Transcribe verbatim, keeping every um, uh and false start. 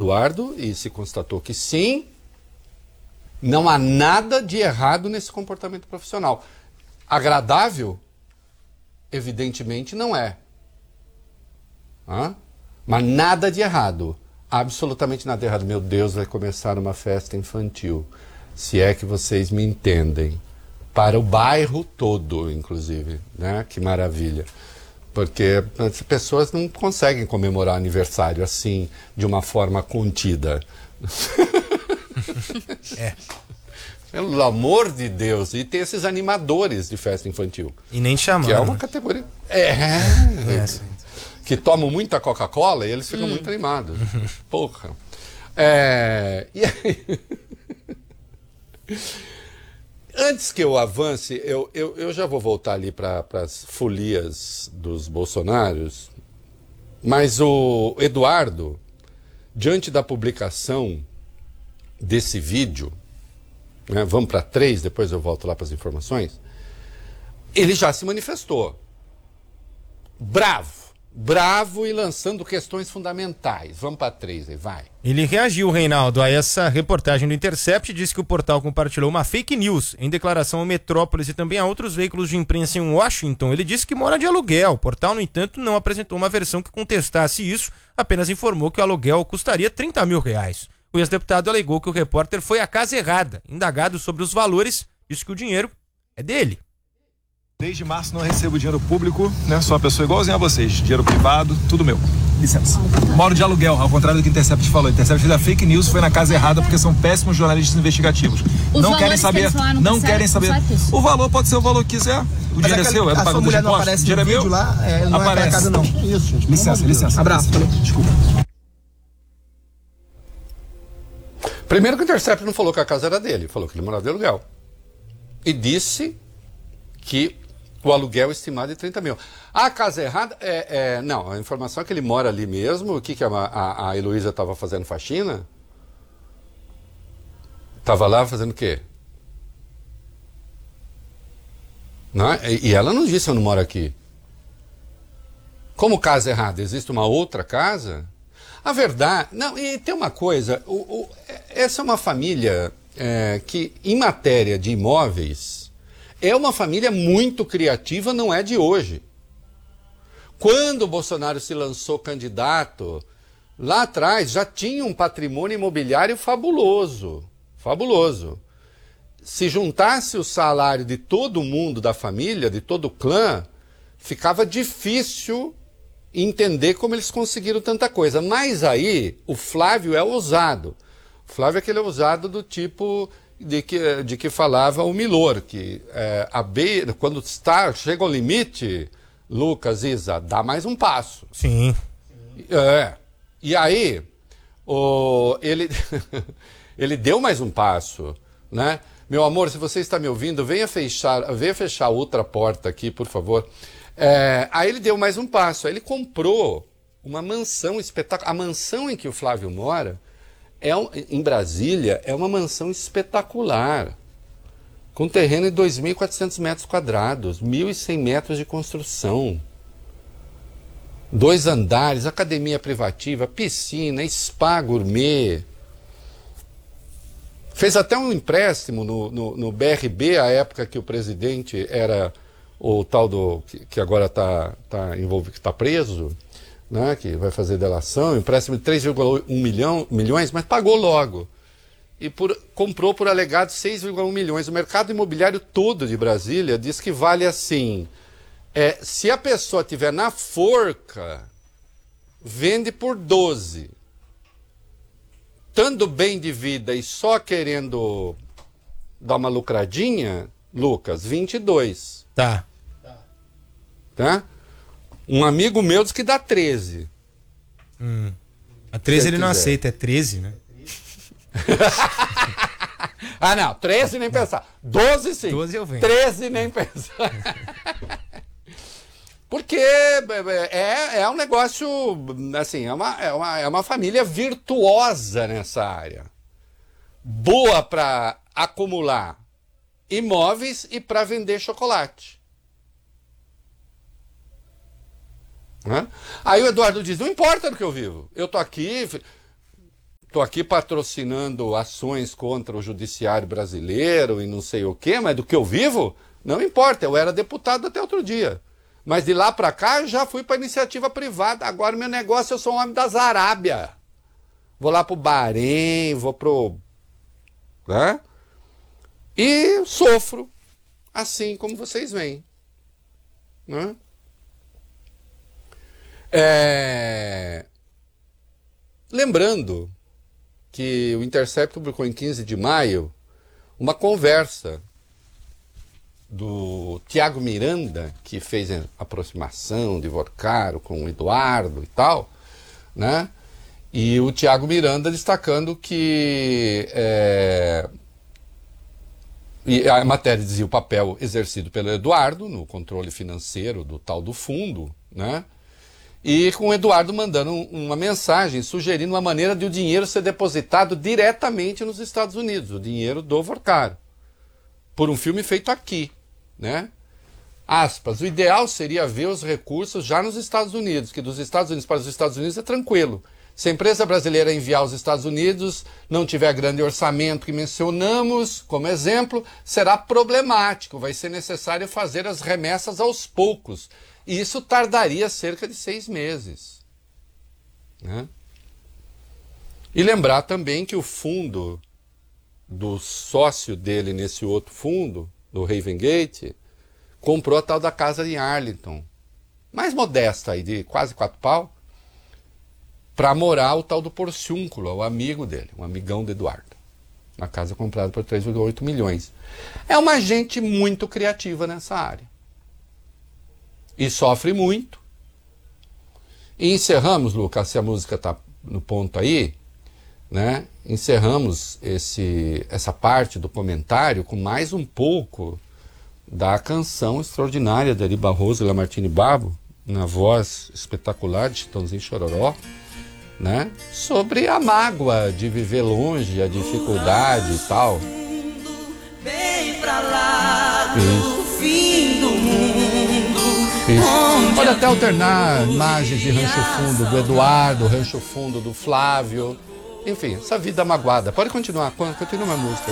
Eduardo e se constatou que sim, não há nada de errado nesse comportamento profissional. Agradável? Evidentemente não é. Hã? Mas nada de errado. Absolutamente nada de errado. Meu Deus, vai começar uma festa infantil. Se é que vocês me entendem. Para o bairro todo, inclusive. Né? Que maravilha. Porque as pessoas não conseguem comemorar aniversário assim, de uma forma contida. É. Pelo amor de Deus. E tem esses animadores de festa infantil. E nem chamaram. Que é uma categoria... É... É, que tomam muita Coca-Cola e eles ficam hum. muito animados. Porra. É... E aí... Antes que eu avance, eu, eu, eu já vou voltar ali para as folias dos bolsonaros, mas o Eduardo, diante da publicação desse vídeo, né, vamos para três, depois eu volto lá para as informações, ele já se manifestou. Bravo. Bravo e lançando questões fundamentais. Vamos para três aí, vai. Ele reagiu, Reinaldo, a essa reportagem do Intercept, disse que o portal compartilhou uma fake news em declaração ao Metrópolis e também a outros veículos de imprensa em Washington. Ele disse que mora de aluguel. O portal, no entanto, não apresentou uma versão que contestasse isso, apenas informou que o aluguel custaria trinta mil reais. O ex-deputado alegou que o repórter foi à casa errada. Indagado sobre os valores, disse que o dinheiro é dele. Desde março não recebo dinheiro público, né? Sou uma pessoa igualzinha a vocês. Dinheiro privado, tudo meu. Licença. Moro de aluguel, ao contrário do que o Intercept falou. O Intercept fez a fake news, foi na casa errada porque são péssimos jornalistas investigativos. Os não querem saber, que não querem saber. O valor pode ser o valor que quiser. O dinheiro é seu, é do pagador de impostos. O dinheiro é meu. Lá, é, não aparece. É casa, não. Isso, gente. Licença, licença. Abraço. Desculpa. Primeiro que o Intercept não falou que a casa era dele, falou que ele morava de aluguel. E disse que o aluguel estimado é trinta mil. A casa errada, é, é, não, a informação é que ele mora ali mesmo. O que, que a, a, a Heloísa estava fazendo faxina? Estava lá fazendo o quê? Não é? E ela não disse eu não moro aqui. Como casa errada? Existe uma outra casa? A verdade... Não, e tem uma coisa, o, o, essa é uma família é, que, em matéria de imóveis, é uma família muito criativa, não é de hoje. Quando o Bolsonaro se lançou candidato, lá atrás já tinha um patrimônio imobiliário fabuloso, fabuloso. Se juntasse o salário de todo mundo da família, de todo o clã, ficava difícil entender como eles conseguiram tanta coisa. Mas aí, o Flávio é ousado. O Flávio é aquele ousado do tipo de que, de que falava o Milor, que é, a beira, quando está, chega ao limite, Lucas, Isa, dá mais um passo. Sim. É. E aí, o, ele, ele deu mais um passo, né? Meu amor, se você está me ouvindo, venha fechar, venha fechar outra porta aqui, por favor. É, aí ele deu mais um passo, aí ele comprou uma mansão espetacular. A mansão em que o Flávio mora, é um, em Brasília, é uma mansão espetacular, com terreno de dois mil e quatrocentos metros quadrados, mil e cem metros de construção, dois andares, academia privativa, piscina, spa gourmet. Fez até um empréstimo no, no, no B R B, a época que o presidente era o tal do... que, que agora está tá envolvido, que está preso, né, que vai fazer delação, empréstimo de três vírgula um milhão, milhões, mas pagou logo. E por, comprou por alegados seis vírgula um milhões. O mercado imobiliário todo de Brasília diz que vale assim. É, se a pessoa tiver na forca, vende por doze. Estando bem de vida e só querendo dar uma lucradinha, Lucas, vinte e dois. Tá. Tá? Um amigo meu diz que dá treze. Hum. A treze ele quiser. Não aceita, é treze, né? Ah, não, treze nem pensar. doze sim. doze eu venho. treze nem pensar. Porque é, é um negócio, assim, é uma, é, uma, é uma família virtuosa nessa área. Boa para acumular imóveis e para vender chocolate. Né? Aí o Eduardo diz, não importa do que eu vivo. Eu tô aqui... tô aqui patrocinando ações contra o judiciário brasileiro e não sei o quê, mas do que eu vivo, não importa, eu era deputado até outro dia. Mas de lá para cá eu já fui para iniciativa privada, agora meu negócio, eu sou um homem das Arábia. Vou lá pro Bahrein, vou pro... né? E sofro, assim como vocês veem. Né? É... Lembrando que o Intercept publicou em quinze de maio uma conversa do Tiago Miranda, que fez a aproximação de Vorcaro com o Eduardo e tal, né? E o Tiago Miranda destacando que é, e a matéria dizia o papel exercido pelo Eduardo no controle financeiro do tal do fundo, né? E com o Eduardo mandando uma mensagem sugerindo uma maneira de o dinheiro ser depositado diretamente nos Estados Unidos, o dinheiro do Vorcaro, por um filme feito aqui, né? Aspas, o ideal seria ver os recursos já nos Estados Unidos, que dos Estados Unidos para os Estados Unidos é tranquilo. Se a empresa brasileira enviar aos Estados Unidos, não tiver grande orçamento que mencionamos como exemplo, será problemático, vai ser necessário fazer as remessas aos poucos. E isso tardaria cerca de seis meses. Né? E lembrar também que o fundo do sócio dele nesse outro fundo, do Raven Gate, comprou a tal da casa em Arlington, mais modesta aí, de quase quatro pau, para morar o tal do Porciúnculo, o amigo dele, um amigão do Eduardo. Uma casa comprada por três vírgula oito milhões. É uma gente muito criativa nessa área. E sofre muito. E encerramos, Lucas, se a música está no ponto aí, né? Encerramos esse, essa parte do comentário com mais um pouco da canção extraordinária de Ari Barroso e Lamartine Babo, na voz espetacular de Chitãozinho Chororó, né? Sobre a mágoa de viver longe, a dificuldade e tal. Bem pra lá Isso. do fim do mundo. Isso. Pode até alternar imagens de Rancho Fundo do Eduardo, Rancho Fundo do Flávio. Enfim, essa vida magoada. Pode continuar, continua a música.